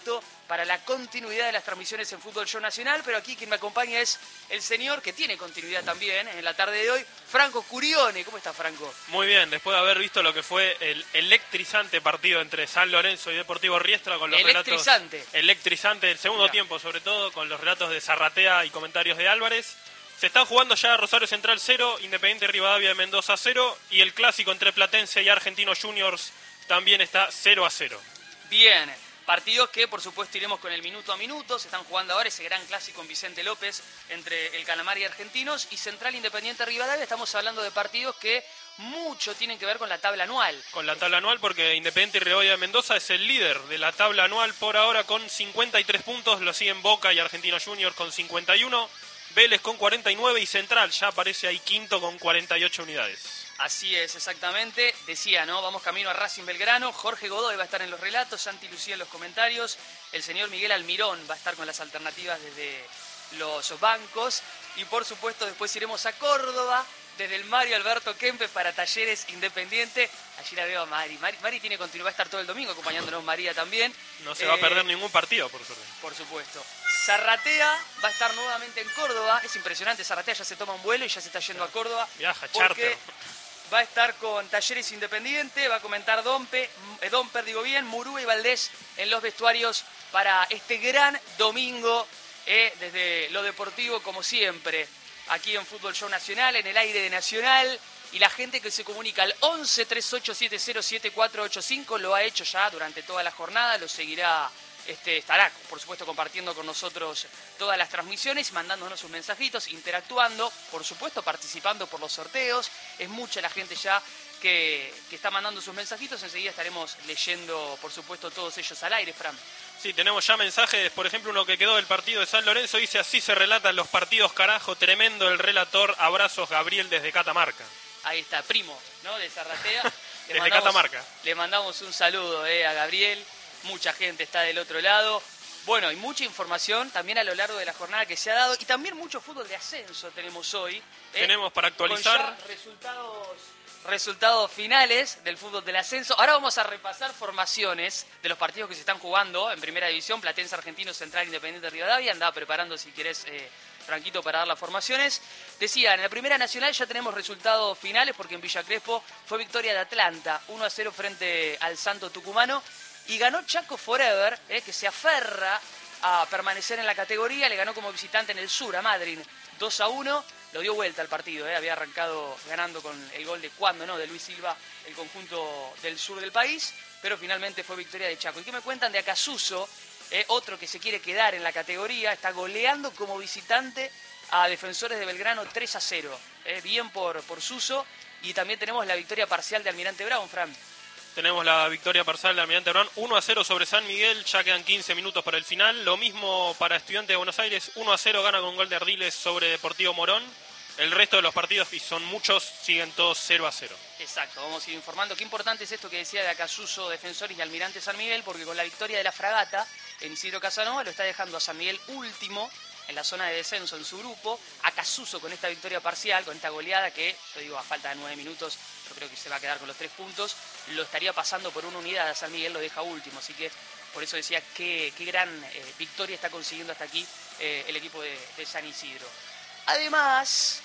supuesto, para la continuidad de las transmisiones en Fútbol Show Nacional, pero aquí quien me acompaña es el señor que tiene continuidad también en la tarde de hoy, Franco Curione. ¿Cómo está, Franco? Muy bien, después de haber visto lo que fue el electrizante partido entre San Lorenzo y Deportivo Riestra con los electrizante el segundo tiempo, sobre todo con los relatos de Zarratea y comentarios de Álvarez. Se está jugando ya Rosario Central 0, Independiente Rivadavia de Mendoza 0 y el clásico entre Platense y Argentinos Juniors también está 0-0. Bien, partidos que por supuesto iremos con el minuto a minuto. Se están jugando ahora ese gran clásico en Vicente López entre el Calamar y Argentinos y Central Independiente Rivadavia. Estamos hablando de partidos que mucho tienen que ver con la tabla anual. Con la tabla anual, porque Independiente Rivadavia de Mendoza es el líder de la tabla anual por ahora con 53 puntos. Lo siguen Boca y Argentinos Juniors con 51. Vélez con 49 y Central ya aparece ahí quinto con 48 unidades. Así es, exactamente. Decía, ¿no? Vamos camino a Racing Belgrano. Jorge Godoy va a estar en los relatos, Santi Lucía en los comentarios. El señor Miguel Almirón va a estar con las alternativas desde los bancos. Y por supuesto después iremos a Córdoba, desde el Mario Alberto Kempes para Talleres Independiente. Allí la veo a Mari. Mari tiene continuidad, va a estar todo el domingo acompañándonos María también. No se va a perder ningún partido, por suerte. Por supuesto. Zarratea va a estar nuevamente en Córdoba. Es impresionante, Zarratea ya se toma un vuelo y ya se está yendo a Córdoba. Viaja, charter. Va a estar con Talleres Independiente, va a comentar Domper, Murúa y Valdés en los vestuarios para este gran domingo, desde lo deportivo como siempre, aquí en Fútbol Show Nacional, en el aire de Nacional. Y la gente que se comunica al 11 3870 7485 lo ha hecho ya durante toda la jornada, lo seguirá. Estará, por supuesto, compartiendo con nosotros todas las transmisiones, mandándonos sus mensajitos, interactuando, por supuesto, participando por los sorteos. Es mucha la gente ya que está mandando sus mensajitos. Enseguida estaremos leyendo, por supuesto, todos ellos al aire, Fran. Sí, tenemos ya mensajes. Por ejemplo, uno que quedó del partido de San Lorenzo dice: así se relatan los partidos, carajo, tremendo el relator. Abrazos, Gabriel, desde Catamarca. Ahí está, primo, ¿no? De Zarratea. Desde Catamarca. Le mandamos un saludo a Gabriel. Mucha gente está del otro lado. Bueno, y mucha información también a lo largo de la jornada que se ha dado. Y también mucho fútbol de ascenso tenemos hoy. Tenemos para actualizar. Con ya resultados finales del fútbol del ascenso. Ahora vamos a repasar formaciones de los partidos que se están jugando en Primera División. Platense, Argentino, Central, Independiente Rivadavia. Andaba preparando, si querés, Franquito, para dar las formaciones. Decía, en la Primera Nacional ya tenemos resultados finales porque en Villa Crespo fue victoria de Atlanta. 1-0 frente al Santo Tucumano. Y ganó Chaco Forever, que se aferra a permanecer en la categoría. Le ganó como visitante en el sur a Madryn 2-1. Lo dio vuelta al partido. Había arrancado ganando con el gol de Luis Silva, el conjunto del sur del país. Pero finalmente fue victoria de Chaco. ¿Y qué me cuentan de Acasuso? Otro que se quiere quedar en la categoría. Está goleando como visitante a Defensores de Belgrano 3-0. Bien por Suso. Y también tenemos la victoria parcial de Almirante Brown, Fran. Tenemos la victoria parcial de Almirante Brown, 1-0 sobre San Miguel, ya quedan 15 minutos para el final. Lo mismo para Estudiantes de Buenos Aires, 1-0 gana con gol de Ardiles sobre Deportivo Morón. El resto de los partidos, y son muchos, siguen todos 0-0. Exacto, vamos a ir informando. Qué importante es esto que decía de Acasuso, Defensores y Almirante San Miguel, porque con la victoria de la Fragata en Isidro Casanova lo está dejando a San Miguel último en la zona de descenso en su grupo. Acasuso con esta victoria parcial, con esta goleada que, yo digo, a falta de 9 minutos, yo creo que se va a quedar con los 3 puntos, lo estaría pasando por una unidad. A San Miguel lo deja último, así que por eso decía qué gran victoria está consiguiendo hasta aquí el equipo de San Isidro. Además,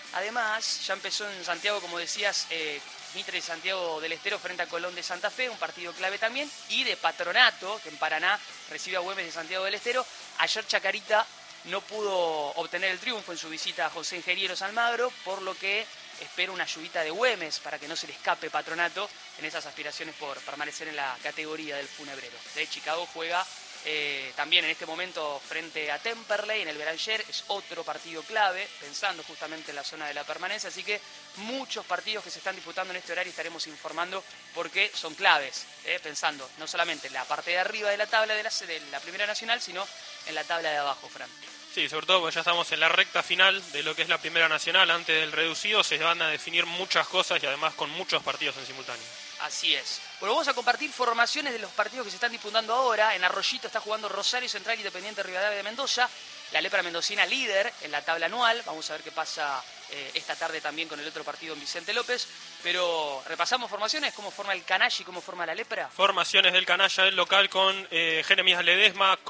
ya empezó en Santiago, como decías, Mitre de Santiago del Estero frente a Colón de Santa Fe, un partido clave también, y de Patronato, que en Paraná recibe a Güemes de Santiago del Estero. Ayer Chacarita no pudo obtener el triunfo en su visita a José Ingenieros Almagro, por lo que espera una ayudita de Güemes para que no se le escape Patronato en esas aspiraciones por permanecer en la categoría del funebrero. De Chicago juega también en este momento frente a Temperley en el Beranger. Es otro partido clave, pensando justamente en la zona de la permanencia, así que muchos partidos que se están disputando en este horario estaremos informando porque son claves, pensando no solamente en la parte de arriba de la tabla de la Primera Nacional, sino en la tabla de abajo, Fran. Sí, sobre todo porque ya estamos en la recta final de lo que es la Primera Nacional. Antes del reducido se van a definir muchas cosas y además con muchos partidos en simultáneo. Así es. Bueno, vamos a compartir formaciones de los partidos que se están disputando ahora. En Arroyito está jugando Rosario Central Independiente Rivadavia de Mendoza. La Lepra Mendocina líder en la tabla anual. Vamos a ver qué pasa esta tarde también con el otro partido en Vicente López. Pero repasamos formaciones, cómo forma el Canalla y cómo forma la Lepra. Formaciones del Canalla, el local con Jeremías Ledesma,